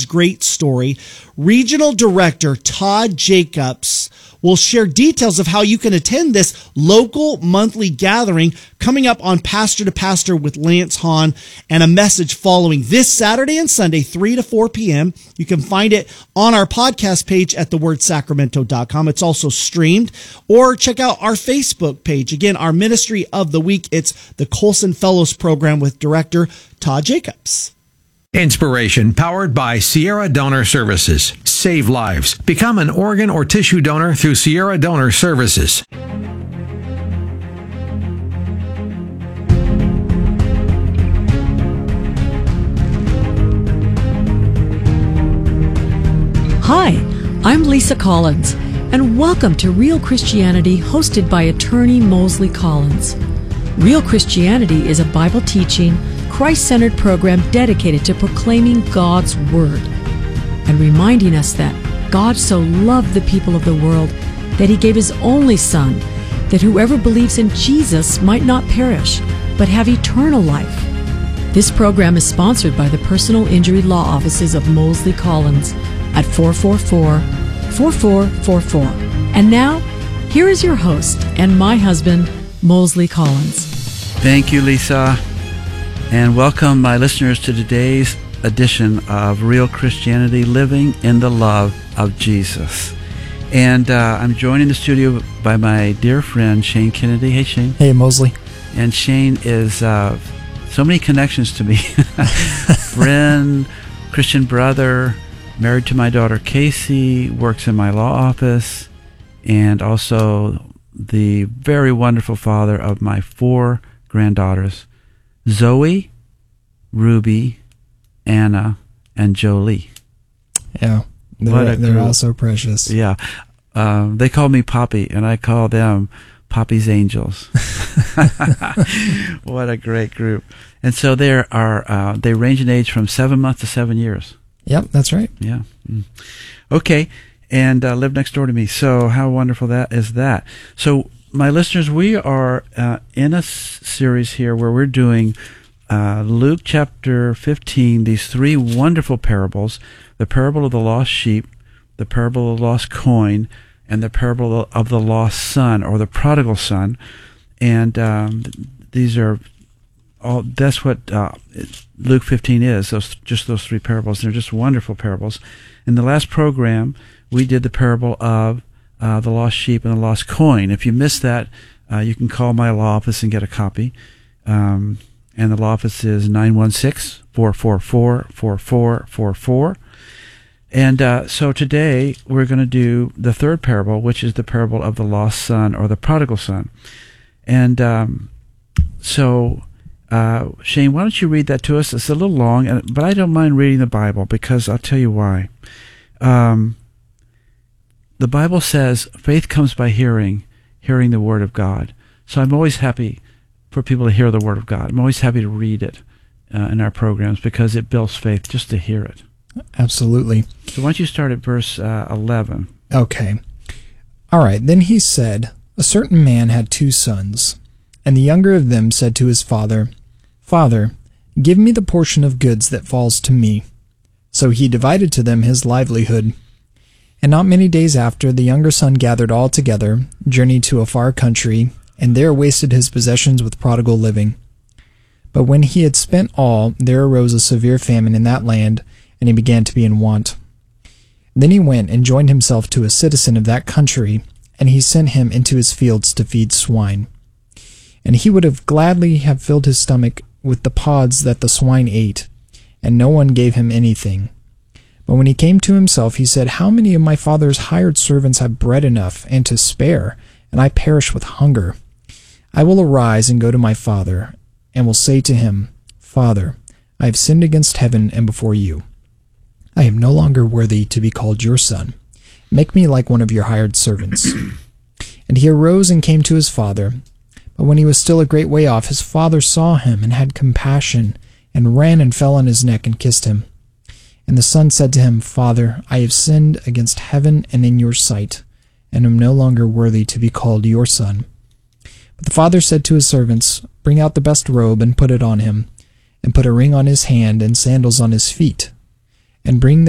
God's great story, Regional Director Todd Jacobs will share details of how you can attend this local monthly gathering coming up on Pastor to Pastor with Lance Hahn, and a message following this Saturday and Sunday, 3 to 4 p.m. You can find it on our podcast page at thewordsacramento.com. It's also streamed, or check out our Facebook page. Again, our Ministry of the Week, it's the Colson Fellows Program with Director Todd Jacobs. Inspiration powered by Sierra Donor Services. Save lives. Become an organ or tissue donor through Sierra Donor Services. Hi, I'm Lisa Collins, and welcome to Real Christianity, hosted by attorney Mosley Collins. Real Christianity is a Bible teaching, Christ-centered program dedicated to proclaiming God's Word and reminding us that God so loved the people of the world that He gave His only Son, that whoever believes in Jesus might not perish, but have eternal life. This program is sponsored by the Personal Injury Law Offices of Mosley Collins at 444-4444. And now, here is your host and my husband, Mosley Collins. Thank you, Lisa. And welcome, my listeners, to today's edition of Real Christianity, Living in the Love of Jesus. And I'm joined in the studio by my dear friend, Shane Kennedy. Hey, Shane. Hey, Mosley. And Shane is so many connections to me. Friend, Christian brother, married to my daughter, Casey, works in my law office, and also the very wonderful father of my 4 granddaughters, Zoe, Ruby, Anna, and Jolie. Yeah, they're all so precious. Yeah. They call me Poppy, and I call them Poppy's Angels. What a great group. And so they range in age from 7 months to 7 years. Yep, that's right. Yeah. Okay, and live next door to me. So how wonderful that is that. So my listeners, we are in a series here where we're doing Luke chapter 15, these 3 wonderful parables, the parable of the lost sheep, the parable of the lost coin, and the parable of the lost son, or the prodigal son. And these are all, that's what Luke 15 is, just those 3 parables. They're just wonderful parables. In the last program, we did the parable of the lost sheep and the lost coin. If you missed that, you can call my law office and get a copy. And the law office is 916-444-4444. And so today we're going to do the 3rd parable, which is the parable of the lost son, or the prodigal son. And so Shane, why don't you read that to us? It's a little long, but I don't mind reading the Bible, because I'll tell you why. The Bible says faith comes by hearing the Word of God. So I'm always happy for people to hear the Word of God. I'm always happy to read it in our programs, because it builds faith just to hear it. Absolutely. So why don't you start at verse 11? Okay. All right. Then he said, a certain man had 2 sons, and the younger of them said to his father, Father, give me the portion of goods that falls to me. So he divided to them his livelihood. And not many days after, the younger son gathered all together, journeyed to a far country, and there wasted his possessions with prodigal living. But when he had spent all, there arose a severe famine in that land, and he began to be in want. Then he went and joined himself to a citizen of that country, and he sent him into his fields to feed swine. And he would have gladly have filled his stomach with the pods that the swine ate, and no one gave him anything. But when he came to himself, he said, How many of my father's hired servants have bread enough and to spare, and I perish with hunger? I will arise and go to my father, and will say to him, Father, I have sinned against heaven and before you. I am no longer worthy to be called your son. Make me like one of your hired servants. And he arose and came to his father. But when he was still a great way off, his father saw him and had compassion, and ran and fell on his neck and kissed him. And the son said to him, Father, I have sinned against heaven and in your sight, and am no longer worthy to be called your son. But the father said to his servants, Bring out the best robe and put it on him, and put a ring on his hand and sandals on his feet, and bring the